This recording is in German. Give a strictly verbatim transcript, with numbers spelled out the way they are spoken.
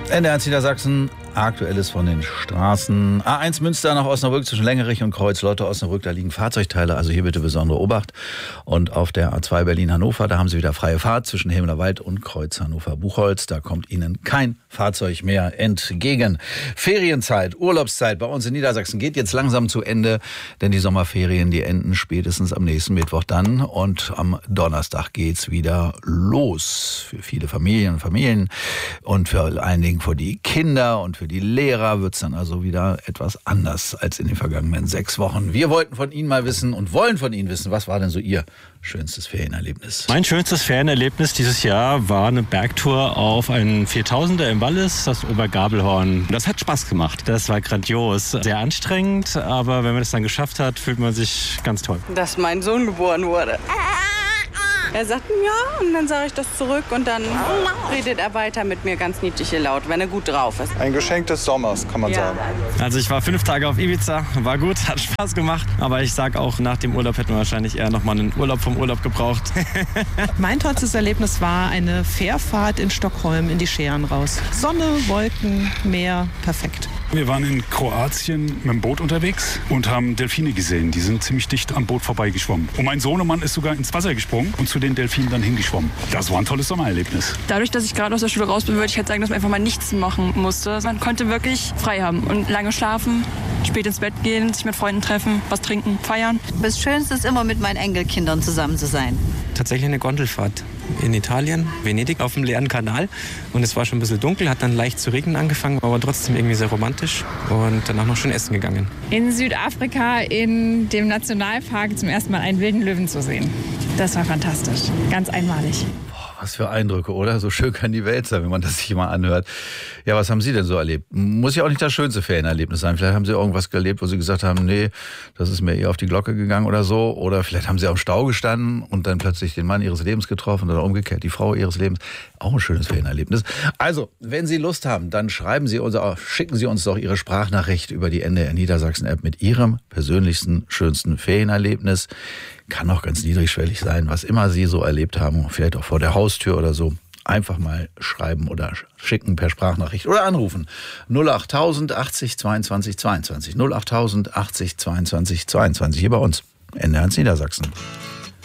Ende eins Niedersachsen, Aktuelles von den Straßen. A eins Münster nach Osnabrück zwischen Längerich und Kreuzlotte Osnabrück, da liegen Fahrzeugteile, also hier bitte besondere Obacht. Und auf der A zwei Berlin-Hannover, da haben Sie wieder freie Fahrt zwischen Hemlerwald und Kreuz Hannover-Buchholz. Da kommt Ihnen kein Fahrzeug mehr entgegen. Ferienzeit, Urlaubszeit bei uns in Niedersachsen geht jetzt langsam zu Ende, denn die Sommerferien, die enden spätestens am nächsten Mittwoch dann. Und am Donnerstag geht's wieder los. Für viele Familien und Familien und für allen Dingen für die Kinder und für die Lehrer wird es dann also wieder etwas anders als in den vergangenen sechs Wochen. Wir wollten von Ihnen mal wissen und wollen von Ihnen wissen, was war denn so Ihr schönstes Ferienerlebnis? Mein schönstes Ferienerlebnis dieses Jahr war eine Bergtour auf einen viertausender im Wallis, das Obergabelhorn. Das hat Spaß gemacht. Das war grandios. Sehr anstrengend, aber wenn man das dann geschafft hat, fühlt man sich ganz toll. Dass mein Sohn geboren wurde. Er sagt ja und dann sage ich das zurück und dann redet er weiter mit mir ganz niedlich laut, wenn er gut drauf ist. Ein Geschenk des Sommers, kann man Ja. sagen. Also ich war fünf Tage auf Ibiza, war gut, hat Spaß gemacht. Aber ich sag auch, nach dem Urlaub hätten wir wahrscheinlich eher nochmal einen Urlaub vom Urlaub gebraucht. Mein tollstes Erlebnis war eine Fährfahrt in Stockholm in die Scheren raus. Sonne, Wolken, Meer, perfekt. Wir waren in Kroatien mit dem Boot unterwegs und haben Delfine gesehen. Die sind ziemlich dicht am Boot vorbeigeschwommen. Und mein Sohnemann ist sogar ins Wasser gesprungen und zu den Delfinen dann hingeschwommen. Das war ein tolles Sommererlebnis. Dadurch, dass ich gerade aus der Schule raus bin, würde ich halt sagen, dass man einfach mal nichts machen musste. Man konnte wirklich frei haben und lange schlafen, spät ins Bett gehen, sich mit Freunden treffen, was trinken, feiern. Das Schönste ist immer, mit meinen Enkelkindern zusammen zu sein. Tatsächlich eine Gondelfahrt in Italien, Venedig, auf dem leeren Kanal. Und es war schon ein bisschen dunkel, hat dann leicht zu regnen angefangen, aber trotzdem irgendwie sehr romantisch und danach noch schön essen gegangen. In Südafrika in dem Nationalpark zum ersten Mal einen wilden Löwen zu sehen. Das war fantastisch, ganz einmalig. Was für Eindrücke, oder? So schön kann die Welt sein, wenn man das sich mal anhört. Ja, was haben Sie denn so erlebt? Muss ja auch nicht das schönste Ferienerlebnis sein. Vielleicht haben Sie irgendwas erlebt, wo Sie gesagt haben, nee, das ist mir eher auf die Glocke gegangen oder so. Oder vielleicht haben Sie am Stau gestanden und dann plötzlich den Mann Ihres Lebens getroffen oder umgekehrt die Frau Ihres Lebens. Auch ein schönes Ferienerlebnis. Also, wenn Sie Lust haben, dann schreiben Sie uns, schicken Sie uns doch Ihre Sprachnachricht über die N D R Niedersachsen-App mit Ihrem persönlichsten, schönsten Ferienerlebnis. Kann auch ganz niedrigschwellig sein, was immer Sie so erlebt haben, vielleicht auch vor der Haustür oder so. Einfach mal schreiben oder schicken per Sprachnachricht oder anrufen. null achttausend achtzig zweiundzwanzig zweiundzwanzig. null achttausend achtzig zweiundzwanzig zweiundzwanzig hier bei uns. Ende eins Niedersachsen.